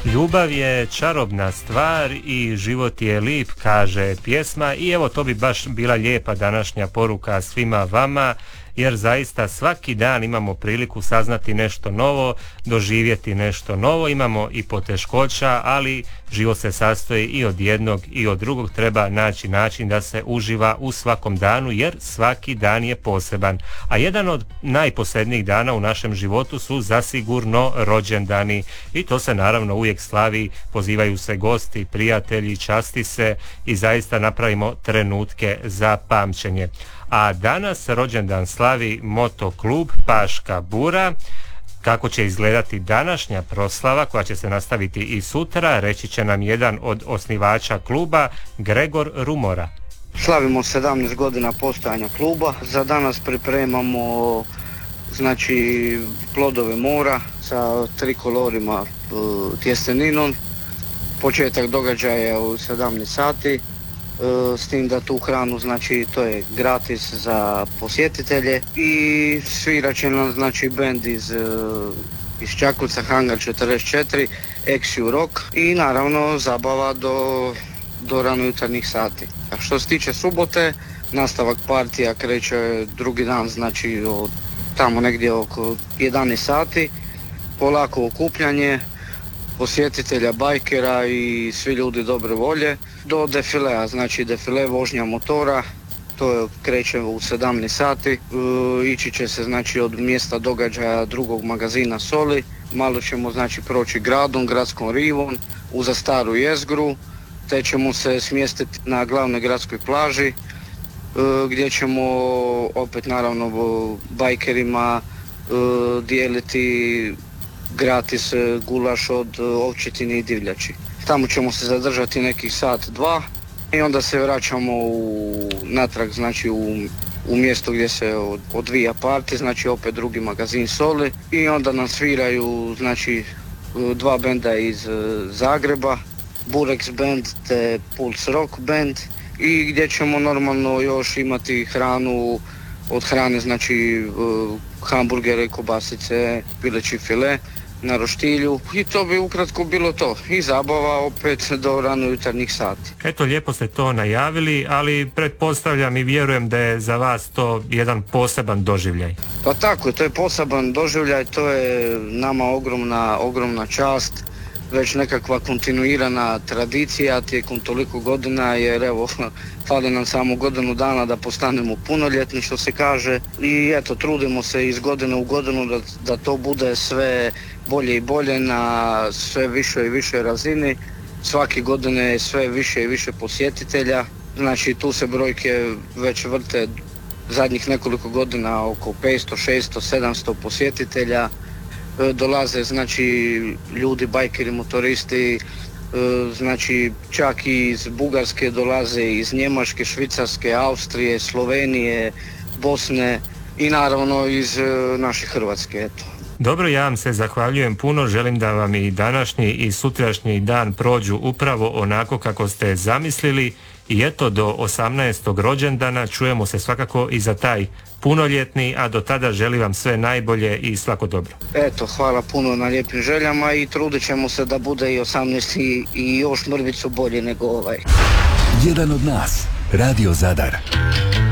Ljubav je čarobna stvar i život je lip, kaže pjesma, i evo to bi baš bila lijepa današnja poruka svima vama, jer zaista svaki dan imamo priliku saznati nešto novo, doživjeti nešto novo, imamo i poteškoća, ali život se sastoji i od jednog i od drugog, treba naći način da se uživa u svakom danu, jer svaki dan je poseban. A jedan od najposebnijih dana u našem životu su zasigurno rođendani i to se naravno uvijek slavi, pozivaju se gosti, prijatelji, časti se i zaista napravimo trenutke za pamćenje. A danas rođendan slavi motoklub Paška Bura. Kako će izgledati današnja proslava koja će se nastaviti i sutra, reći će nam jedan od osnivača kluba, Gregor Rumora. Slavimo 17 godina postojanja kluba. Za danas pripremamo znači plodove mora sa trikolorima, tjesteninom. Početak događaja je u 17 sati. S tim da tu hranu, znači to je gratis za posjetitelje i svirat će nam znači bend iz Čakovca, Hangar 44, Exiu Rock i naravno zabava do ranojutarnjih sati. A što se tiče subote, nastavak partija kreće drugi dan, znači tamo negdje oko 11 sati, polako okupljanje posjetitelja, bajkera i svi ljudi dobre volje do defilea, znači defile vožnja motora, to kreće u 17 sati, ići će se znači od mjesta događaja drugog magazina Soli, malo ćemo znači proći gradom, gradskom rivom, uza staru jezgru, te ćemo se smjestiti na glavnoj gradskoj plaži, gdje ćemo opet naravno bajkerima dijeliti gratis gulaš od ovčetine i divljači. Tamo ćemo se zadržati nekih sat, dva i onda se vraćamo natrag, znači u mjesto gdje se odvija party, znači opet drugi magazin Soli i onda nam sviraju znači dva benda iz Zagreba, Burex band te Pulse Rock band i gdje ćemo normalno još imati hranu od hrane, znači hamburgere, kobasice, pileći file na roštilju i to bi ukratko bilo to. I zabava opet do ranojutarnjih sati. Eto, lijepo ste to najavili, ali pretpostavljam i vjerujem da je za vas to jedan poseban doživljaj. Pa tako, to je poseban doživljaj, to je nama ogromna čast, već nekakva kontinuirana tradicija tijekom toliko godina, jer evo, fali nam samo godinu dana da postanemo punoljetni, što se kaže, i eto, trudimo se iz godine u godinu da to bude sve bolje i bolje na sve više i više razini. Svake godine je sve više i više posjetitelja, znači tu se brojke već vrte zadnjih nekoliko godina oko 500, 600, 700 posjetitelja. Dolaze znači ljudi, bajkeri, motoristi, znači čak i iz Bugarske dolaze, iz Njemačke, Švicarske, Austrije, Slovenije, Bosne i naravno iz naše Hrvatske, eto. Dobro, ja vam se zahvaljujem puno, želim da vam i današnji i sutrašnji dan prođu upravo onako kako ste zamislili i eto do 18. rođendana čujemo se svakako i za taj punoljetni, a do tada želim vam sve najbolje i svako dobro. Eto, hvala puno na lijepim željama i trudit ćemo se da bude i 18. i još mrvicu bolje nego ovaj. Jedan od nas, Radio Zadar.